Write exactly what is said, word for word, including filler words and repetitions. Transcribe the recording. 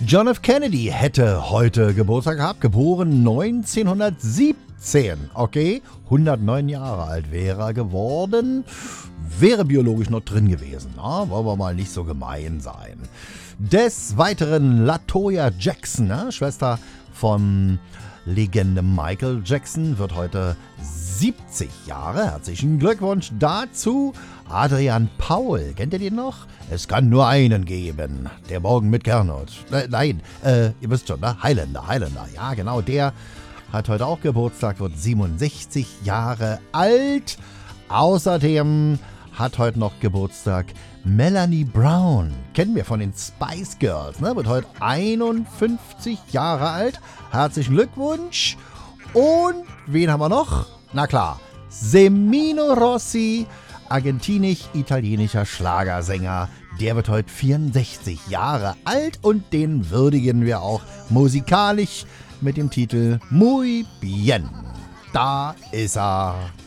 John F. Kennedy hätte heute Geburtstag gehabt, geboren neunzehnhundertsiebzehn. Okay, hundertneun Jahre alt wäre er geworden, wäre biologisch noch drin gewesen. Na, wollen wir mal nicht so gemein sein. Des Weiteren LaToya Jackson, ne? Schwester von Legende Michael Jackson, wird heute siebzig Jahre. Herzlichen Glückwunsch dazu. Adrian Paul, kennt ihr den noch? Es kann nur einen geben. Der Morgen mit Gernot. Äh, nein, äh, ihr wisst schon, ne? Highlander, Highlander. Ja, genau, der hat heute auch Geburtstag, wird siebenundsechzig Jahre alt. Außerdem hat heute noch Geburtstag Melanie Brown. Kennen wir von den Spice Girls, ne? Wird heute einundfünfzig Jahre alt. Herzlichen Glückwunsch. Und wen haben wir noch? Na klar, Semino Rossi, argentinisch-italienischer Schlagersänger. Der wird heute vierundsechzig Jahre alt und den würdigen wir auch musikalisch mit dem Titel Muy Bien. Da ist er.